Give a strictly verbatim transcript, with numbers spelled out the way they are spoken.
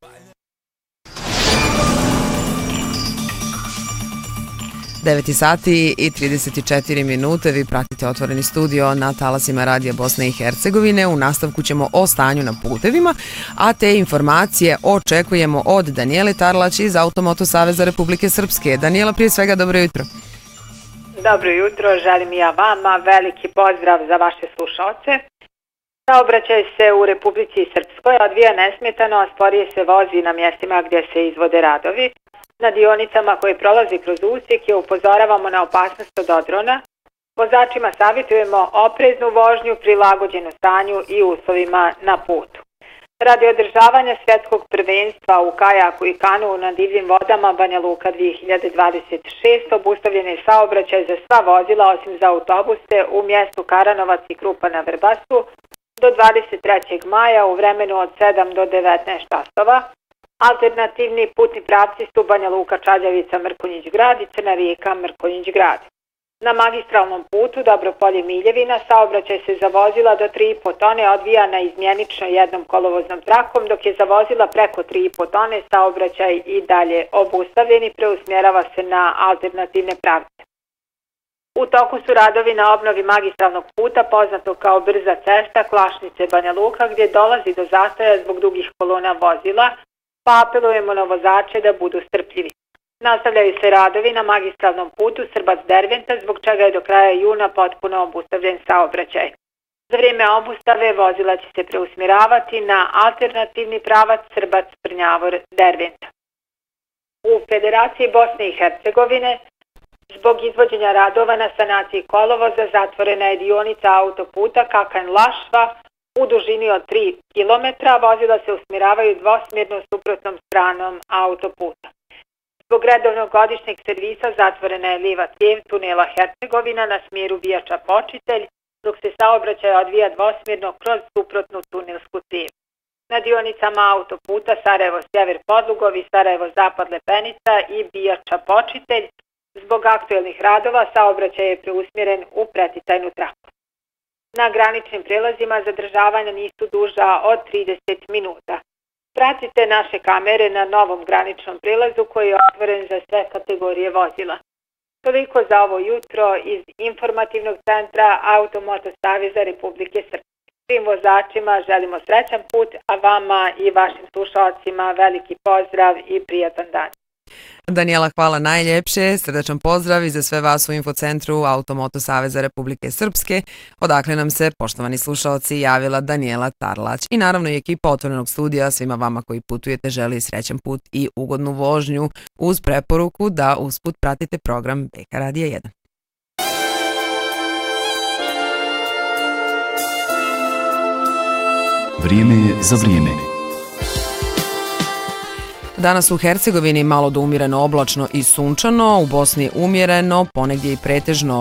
devet sati i trideset četiri minute, vi pratite Otvoreni studio na talasima Radija Bosne i Hercegovine. U nastavku ćemo o stanju na putevima, a te informacije očekujemo od Danijele Tarlać iz Automoto Saveza Republike Srpske. Danijela, prije svega dobro jutro. Dobro jutro, želim i ja vama veliki pozdrav za vaše slušalce. Saobraćaj se u Republici Srpskoj odvija nesmetano, a sporije se vozi na mjestima gdje se izvode radovi. Na dionicama koje prolazi kroz usjeke upozoravamo na opasnost od odrona. Vozačima savjetujemo opreznu vožnju prilagođenu stanju i uslovima na putu. Radi održavanja svjetskog prvenstva u kajaku i kanu na divljim vodama Banja Luka dvije hiljade dvadeset šest obustavljen je saobraćaj za sva vozila osim za autobuse u mjestu Karanovac i Krupa na Vrbasu do dvadeset trećeg maja u vremenu od sedam do devetnaest časova. Alternativni putni pravci su Banja Luka, Čađavica, Mrkonjić grad i Crna Rijeka, Mrkonjić grad. Na magistralnom putu Dobropolje Miljevina saobraćaj se za vozila do tri i po tone odvija na izmjenično jednom kolovoznom trakom, dok je za vozila preko tri i po tone saobraćaj i dalje obustavljen i preusmjerava se na alternativne pravce. U toku su radovi na obnovi magistralnog puta poznato kao brza cesta Klašnice Banja Luka, gdje dolazi do zastoja zbog dugih kolona vozila, pa apelujemo na vozače da budu strpljivi. Nastavljaju se radovi na magistralnom putu Srbac-Derventa, zbog čega je do kraja juna potpuno obustavljen saobraćaj. Za vrijeme obustave vozila će se preusmjeravati na alternativni pravac Srbac-Prnjavor-Derventa. U Federaciji Bosne i Hercegovine zbog izvođenja radova na sanaciji kolovoza zatvorena je dionica autoputa Kakanj-Lašva u dužini od tri kilometra, vozila se usmjeravaju dvosmjerno suprotnom stranom autoputa. Zbog redovnog godišnjeg servisa zatvorena je lijeva cijev tunela Hercegovina na smjeru Bijača Počitelj, dok se saobraćaj odvija dvosmjerno kroz suprotnu tunelsku cijev. Na dionicama autoputa Sarajevo-Sjever Podlugovi, Sarajevo-Zapad Lepenica i Bijača Počitelj zbog aktuelnih radova saobraćaj je preusmjeren u preticajnu traku. Na graničnim prijelazima zadržavanja nisu duža od trideset minuta. Pratite naše kamere na novom graničnom prilazu koji je otvoren za sve kategorije vozila. Toliko za ovo jutro iz informativnog centra Automoto Saveza Republike Srpske. Svim vozačima želimo srećan put, a vama i vašim slušalcima veliki pozdrav i prijatan dan. Danijela, hvala najljepše, srdačan pozdrav i za sve vas u infocentru Automoto Saveza Republike Srpske, odakle nam se, poštovani slušalci, javila Danijela Tarlać. I naravno i ekipa Otvorenog studija svima vama koji putujete želi srećan put i ugodnu vožnju uz preporuku da usput pratite program B K Radija jedan. Vrijeme je za vrijeme. Danas u Hercegovini malo do umjereno oblačno i sunčano, u Bosni umjereno, ponegdje i pretežno